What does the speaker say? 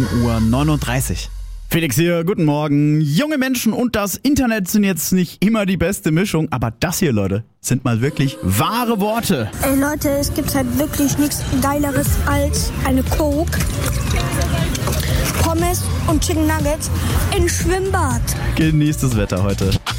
7:39 Uhr. Felix hier, guten Morgen. Junge Menschen und das Internet sind jetzt nicht immer die beste Mischung, aber das hier, Leute, sind mal wirklich wahre Worte. Ey Leute, es gibt halt wirklich nichts Geileres als eine Coke, Pommes und Chicken Nuggets im Schwimmbad. Genießt das Wetter heute.